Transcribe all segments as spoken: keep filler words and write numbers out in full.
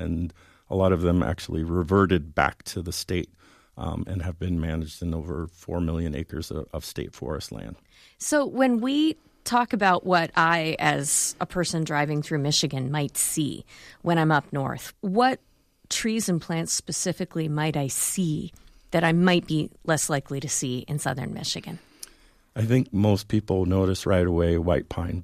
and a lot of them actually reverted back to the state um, and have been managed in over four million acres of, of state forest land. So when we talk about what I, as a person driving through Michigan, might see when I'm up north, what trees and plants specifically might I see that I might be less likely to see in southern Michigan? I think most people notice right away white pine.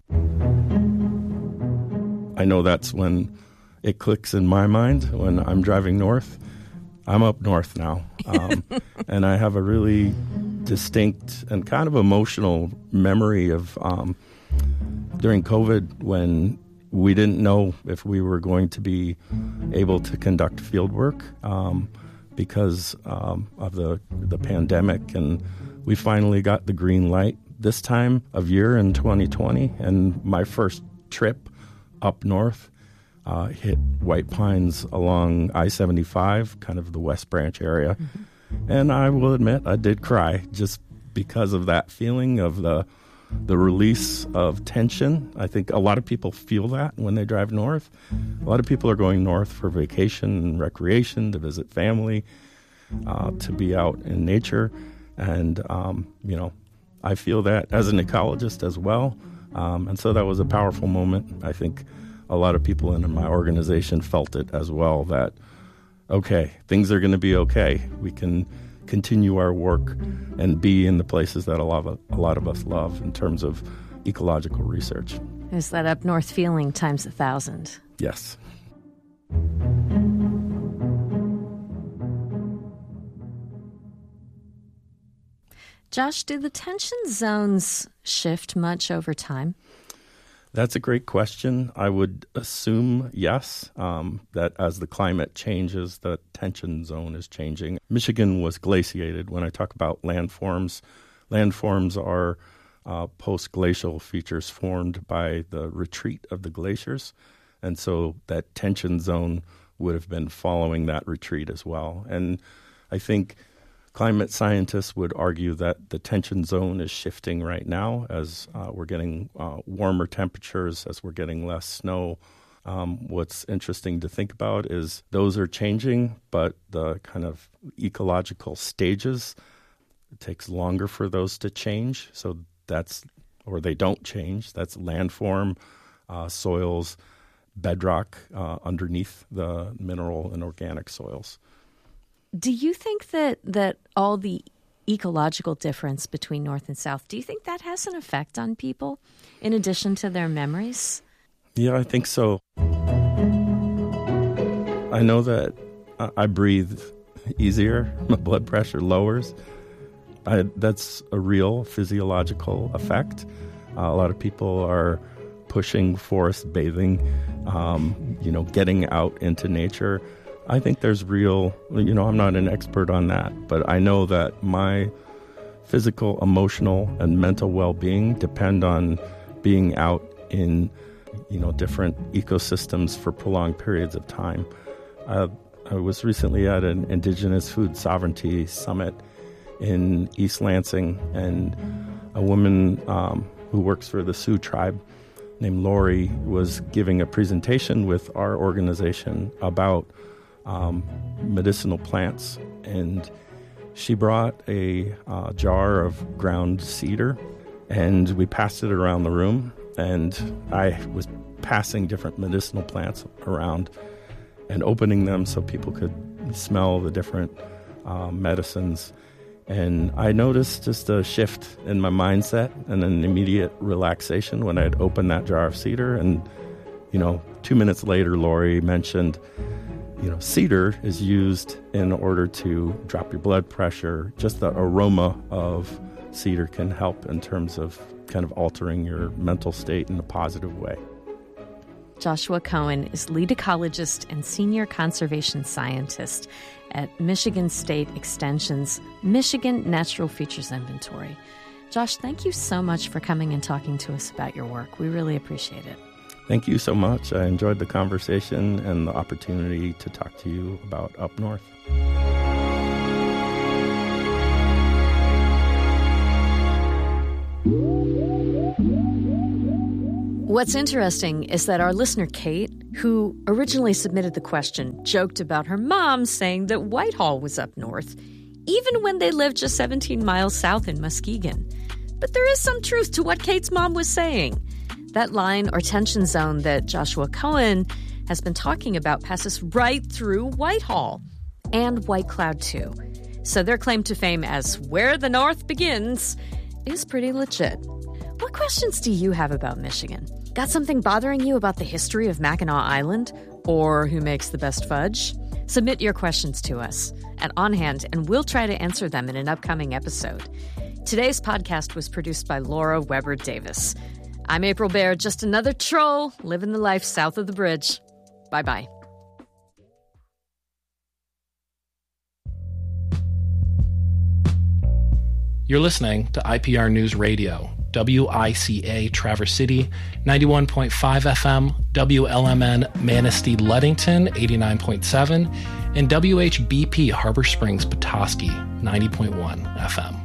I know that's when it clicks in my mind when I'm driving north. I'm up north now, um, and I have a really distinct and kind of emotional memory of um, during COVID when we didn't know if we were going to be able to conduct field work um, because um, of the, the pandemic, and we finally got the green light this time of year in twenty twenty, and my first trip up north uh, hit white pines along I seventy-five, kind of the West Branch area. Mm-hmm. And I will admit I did cry just because of that feeling of the the release of tension. I think a lot of people feel that when they drive north. A lot of people are going north for vacation and recreation, to visit family, uh, to be out in nature. And, um, you know, I feel that as an ecologist as well. Um, and so that was a powerful moment. I think a lot of people in my organization felt it as well, that, okay, things are going to be okay. We can continue our work and be in the places that a lot of, a lot of us love in terms of ecological research. Is that up north feeling times a thousand? Yes. Josh, do the tension zones shift much over time? That's a great question. I would assume yes, um, that as the climate changes, the tension zone is changing. Michigan was glaciated. When I talk about landforms, landforms are uh, post-glacial features formed by the retreat of the glaciers. And so that tension zone would have been following that retreat as well. And I think climate scientists would argue that the tension zone is shifting right now as uh, we're getting uh, warmer temperatures, as we're getting less snow. Um, what's interesting to think about is those are changing, but the kind of ecological stages, it takes longer for those to change. So that's, or they don't change. That's landform, uh, soils, bedrock uh, underneath the mineral and organic soils. Do you think that, that all the ecological difference between North and South, do you think that has an effect on people in addition to their memories? Yeah, I think so. I know that I breathe easier. My blood pressure lowers. I, that's a real physiological effect. Uh, a lot of people are pushing forest bathing, um, you know, getting out into nature. I think there's real, you know, I'm not an expert on that, but I know that my physical, emotional, and mental well-being depend on being out in, you know, different ecosystems for prolonged periods of time. Uh, I was recently at an Indigenous Food Sovereignty Summit in East Lansing, and a woman um, who works for the Sioux tribe named Lori was giving a presentation with our organization about Um, medicinal plants, and she brought a uh, jar of ground cedar, and we passed it around the room, and I was passing different medicinal plants around and opening them so people could smell the different uh, medicines, and I noticed just a shift in my mindset and an immediate relaxation when I'd opened that jar of cedar. And you know, two minutes later, Lori mentioned, you know, cedar is used in order to drop your blood pressure. Just the aroma of cedar can help in terms of kind of altering your mental state in a positive way. Joshua Cohen is lead ecologist and senior conservation scientist at Michigan State Extension's Michigan Natural Features Inventory. Josh, thank you so much for coming and talking to us about your work. We really appreciate it. Thank you so much. I enjoyed the conversation and the opportunity to talk to you about up north. What's interesting is that our listener, Kate, who originally submitted the question, joked about her mom saying that Whitehall was up north, even when they lived just seventeen miles south in Muskegon. But there is some truth to what Kate's mom was saying. That line or tension zone that Joshua Cohen has been talking about passes right through Whitehall and White Cloud, too. So their claim to fame as where the North begins is pretty legit. What questions do you have about Michigan? Got something bothering you about the history of Mackinac Island or who makes the best fudge? Submit your questions to us at On Hand, and we'll try to answer them in an upcoming episode. Today's podcast was produced by Laura Weber Davis. I'm April Baird, just another troll living the life south of the bridge. Bye-bye. You're listening to I P R News Radio, W I C A Traverse City, ninety-one point five F M, W L M N Manistee Ludington, eighty-nine point seven, and W H B P Harbor Springs Petoskey, ninety point one F M.